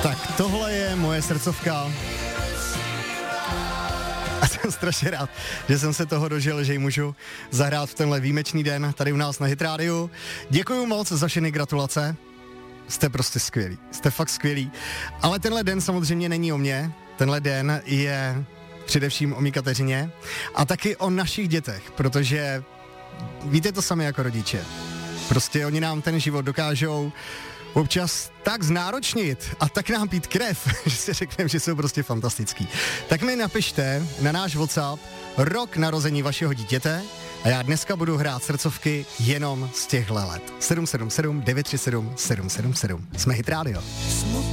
Tak tohle je moje srdcovka. A jsem strašně rád, že jsem se toho dožil, že ji můžu zahrát v tenhle výjimečný den tady u nás na Hit Radio. Děkuju moc za všechny gratulace. Jste prostě skvělí, jste fakt skvělí. Ale tenhle den samozřejmě není o mně. Tenhle den je především o mý Kateřině a taky o našich dětech, protože víte to sami jako rodiče. Prostě oni nám ten život dokážou občas tak znáročnit a tak nám pít krev, že si řekneme, že jsou prostě fantastický. Tak mi napište na náš WhatsApp rok narození vašeho dítěte a já dneska budu hrát srdcovky jenom z těchhle let. 777 937 777. Jsme Hit Radio.